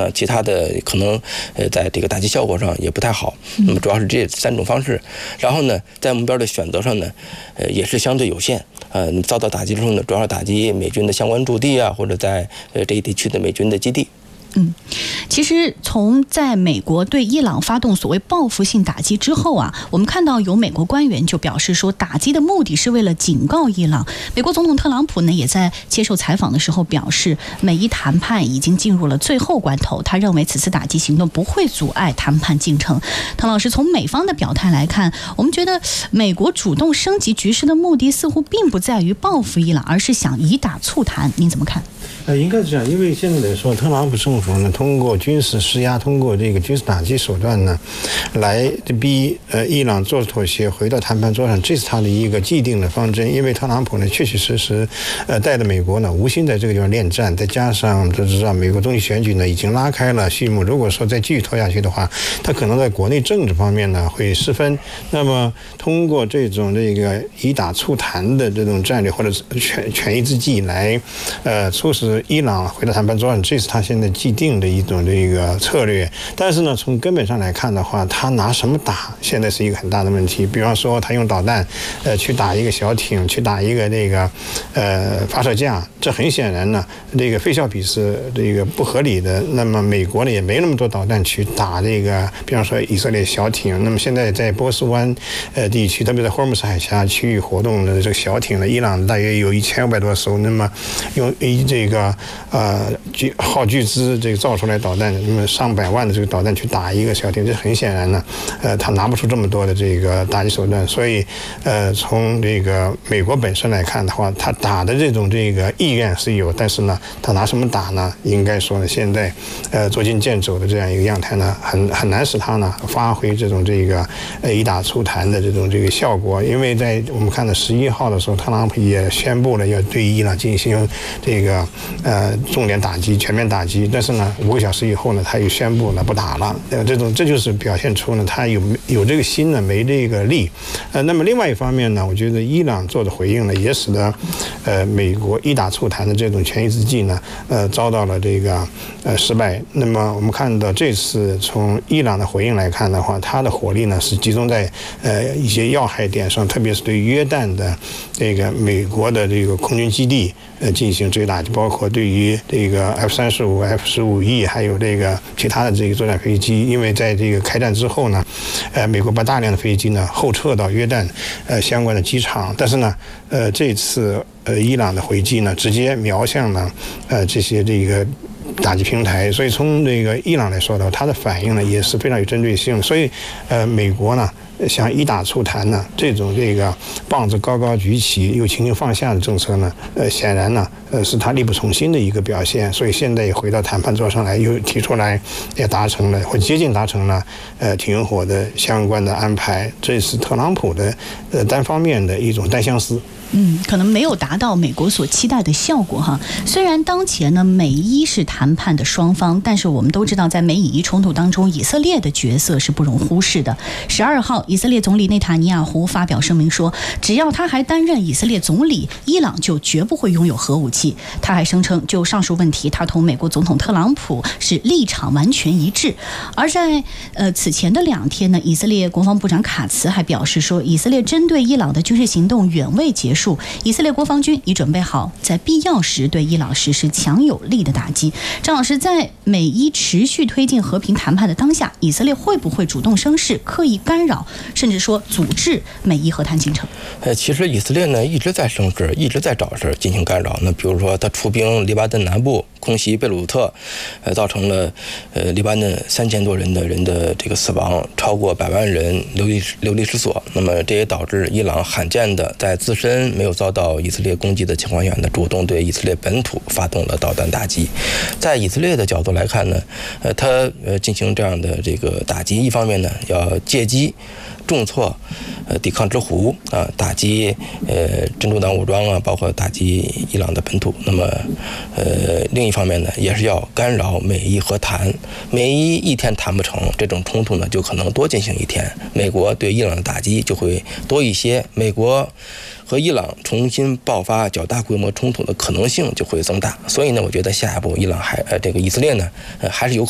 其他的可能在这个打击效果上也不太好。那么主要是这3种方式。然后呢，在目标的选择上呢，也是相对有限。遭到打击之后呢，主要是打击美军的相关驻地啊，或者在这一地区的美军的基地。 其实从在美国对伊朗发动所谓报复性打击之后啊，我们看到有美国官员就表示说，打击的目的是为了警告伊朗。美国总统特朗普呢也在接受采访的时候表示，美伊谈判已经进入了最后关头，他认为此次打击行动不会阻碍谈判进程。唐老师，从美方的表态来看，我们觉得美国主动升级局势的目的似乎并不在于报复伊朗，而是想以打促谈。您怎么看？ 应该是这样，因为现在来说，特朗普政府呢，通过军事施压，通过这个军事打击手段呢，来逼伊朗做妥协，回到谈判桌上，这是他的一个既定的方针。因为特朗普呢，确确实实带着美国呢，无心在这个地方恋战，再加上都知道美国中期选举呢已经拉开了序幕，如果说再继续拖下去的话，他可能在国内政治方面呢会失分。那么通过这种这个以打促谈的这种战略或者权宜之计来促使伊朗回到谈判桌上，这是他现在既定的一种这个策略。但是呢，从根本上来看的话，他拿什么打，现在是一个很大的问题。比方说，他用导弹去打一个小艇，去打一个这个发射架，这很显然呢，这个非效比是这个不合理的。那么美国呢也没那么多导弹去打这个，比方说以色列小艇。那么现在在波斯湾地区，特别在霍尔木兹海峡区域活动的这个小艇呢，伊朗大约有1500多艘。那么用这个耗巨资这个造出来导弹，那么上百万的这个导弹去打一个小艇，这很显然呢，他拿不出这么多的这个打击手段。所以，从这个美国本身来看的话，他打的这种这个意愿是有，但是呢，他拿什么打呢？应该说呢，现在捉襟见肘的这样一个样态呢，很难使他呢发挥这种这个以打促谈的这种这个效果。因为在我们看到11号的时候，特朗普也宣布了要对伊朗进行这个重点打击、全面打击，但是呢，5个小时以后呢，他又宣布了不打了。这就是表现出呢，他有这个心呢，没这个力。那么另外一方面呢，我觉得伊朗做的回应呢，也使得美国以打促谈的这种权宜之计呢，遭到了这个失败。那么我们看到这次从伊朗的回应来看的话，他的火力呢是集中在一些要害点上，特别是对约旦的这个美国的这个空军基地进行追打，包括对于这个 F-35、F-15E 还有这个其他的这个作战飞机。因为在这个开战之后呢，美国把大量的飞机呢后撤到约旦相关的机场，但是呢，这次伊朗的回击呢直接瞄向了这些这个打击平台，所以从这个伊朗来说的话，他的反应呢也是非常有针对性。所以美国呢想以打促谈呢，这种这个棒子高高举起又轻轻放下的政策呢，显然呢是他力不从心的一个表现。所以现在也回到谈判桌上来，又提出来也达成了或接近达成了停火的相关的安排。这是特朗普的单方面的一种单相思。 可能没有达到美国所期待的效果哈。虽然当前呢美伊是谈判的双方，但是我们都知道，在美以伊冲突当中，以色列的角色是不容忽视的。12号，以色列总理内塔尼亚胡发表声明说，只要他还担任以色列总理，伊朗就绝不会拥有核武器。他还声称，就上述问题，他同美国总统特朗普是立场完全一致。而在此前的2天呢，以色列国防部长卡茨还表示说，以色列针对伊朗的军事行动远未结束，以色列国防军已准备好在必要时对伊朗实施强有力的打击。张老师，在美伊持续推进和平谈判的当下，以色列会不会主动生事，刻意干扰，甚至说阻滞美伊和谈进程？ 其实以色列呢一直在生事，一直在找事进行干扰。那比如说，他出兵黎巴嫩南部，空袭贝鲁特，造成了黎巴嫩3000多人的这个死亡，超过100万人流离失所。那么这也导致伊朗罕见的在自身没有遭到以色列攻击的情况下呢，主动对以色列本土发动了导弹打击。在以色列的角度来看呢，他进行这样的这个打击，一方面呢要借机重挫抵抗之狐啊，打击真主党武装啊，包括打击伊朗的本土。那么另一方面呢，也是要干扰美伊和谈。美伊一天谈不成，这种冲突呢就可能多进行一天，美国对伊朗的打击就会多一些，美国和伊朗重新爆发较大规模冲突的可能性就会增大。所以呢，我觉得下一步伊朗这个以色列呢还是有可能